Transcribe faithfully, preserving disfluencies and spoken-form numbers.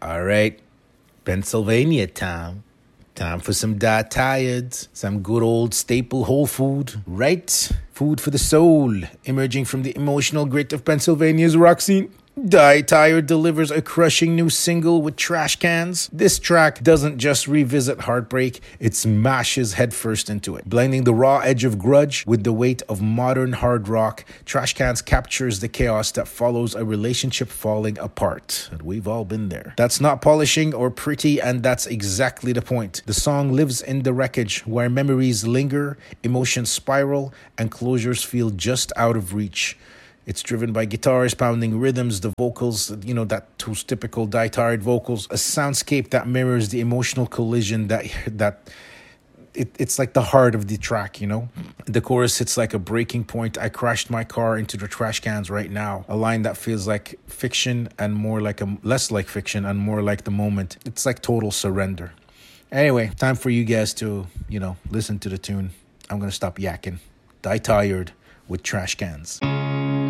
All right, Pennsylvania time. Time for some Die Tired, some good old staple whole food, right? Food for the soul, emerging from the emotional grit of Pennsylvania's rock scene. Die Tired delivers a crushing new single with Trash Cans. This track doesn't just revisit heartbreak, it smashes headfirst into it. Blending the raw edge of grudge with the weight of modern hard rock, Trash Cans captures the chaos that follows a relationship falling apart. And we've all been there. That's not polishing or pretty, and that's exactly the point. The song lives in the wreckage where memories linger, emotions spiral, and closures feel just out of reach. It's driven by guitars pounding rhythms, the vocals, you know, that those typical Die Tired vocals, a soundscape that mirrors the emotional collision that that it, it's like the heart of the track, you know. The chorus hits like a breaking point. I crashed my car into the trash cans right now. A line that feels like fiction and more like a less like fiction and more like the moment. It's like total surrender. Anyway, time for you guys to, you know, listen to the tune. I'm gonna stop yakking. Die Tired with Trash Cans.